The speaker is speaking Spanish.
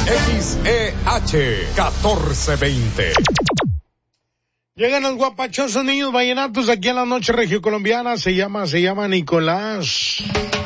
XEH 1420. Llegan los guapachosos niños vallenatos aquí en la noche regiocolombiana. Se llama Nicolás.